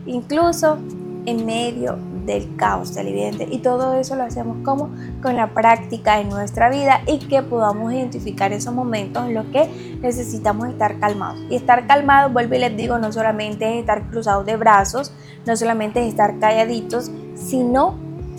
incluso en medio del caos televidente. Y todo eso lo hacemos como con la práctica en nuestra vida y que podamos identificar esos momentos en los que necesitamos estar calmados. Y estar calmados, vuelvo y les digo, no solamente es estar cruzados de brazos, no solamente es estar calladitos, sino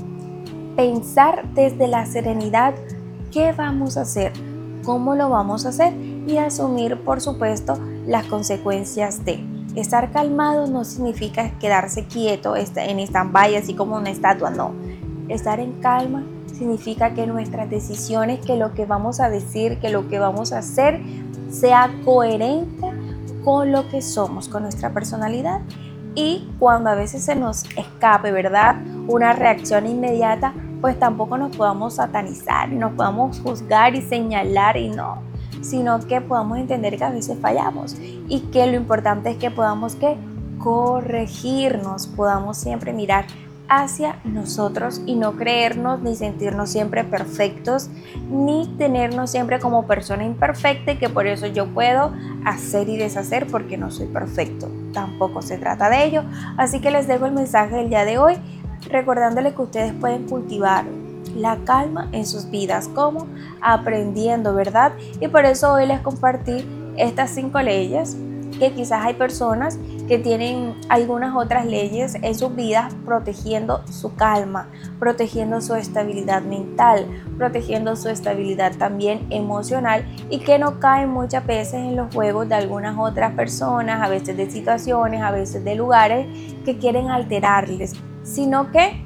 pensar desde la serenidad qué vamos a hacer, cómo lo vamos a hacer y asumir, por supuesto, las consecuencias de. Estar calmado no significa quedarse quieto en stand-by, así como una estatua, no. Estar en calma significa que nuestras decisiones, que lo que vamos a decir, que lo que vamos a hacer sea coherente con lo que somos, con nuestra personalidad. Y cuando a veces se nos escape, ¿verdad?, una reacción inmediata, pues tampoco nos podamos satanizar, nos podamos juzgar y señalar y no, sino que podamos entender que a veces fallamos y que lo importante es que podamos corregirnos, podamos siempre mirar hacia nosotros y no creernos ni sentirnos siempre perfectos, ni tenernos siempre como persona imperfecta y que por eso yo puedo hacer y deshacer porque no soy perfecto. Tampoco se trata de ello. Así que les dejo el mensaje del día de hoy, recordándoles que ustedes pueden cultivar la calma en sus vidas, como aprendiendo, ¿verdad? Y por eso hoy les compartí estas 5 leyes, que quizás hay personas que tienen algunas otras leyes en sus vidas protegiendo su calma, protegiendo su estabilidad mental, protegiendo su estabilidad también emocional y que no caen muchas veces en los juegos de algunas otras personas, a veces de situaciones, a veces de lugares que quieren alterarles, sino que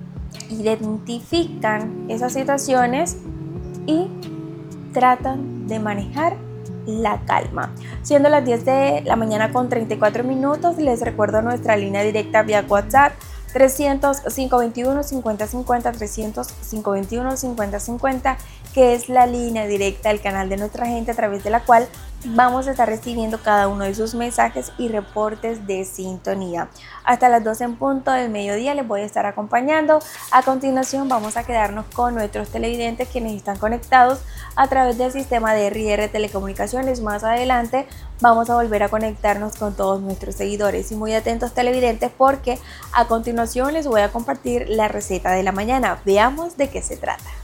identifican esas situaciones y tratan de manejar la calma. Siendo las 10 de la mañana con 34 minutos, les recuerdo nuestra línea directa vía WhatsApp 300-521-5050, 300-521-5050, que es la línea directa del canal de nuestra gente a través de la cual vamos a estar recibiendo cada uno de sus mensajes y reportes de sintonía. Hasta las 12 en punto del mediodía les voy a estar acompañando. A continuación vamos a quedarnos con nuestros televidentes quienes están conectados a través del sistema de RR Telecomunicaciones. Más adelante vamos a volver a conectarnos con todos nuestros seguidores y muy atentos televidentes porque a continuación les voy a compartir la receta de la mañana. Veamos de qué se trata.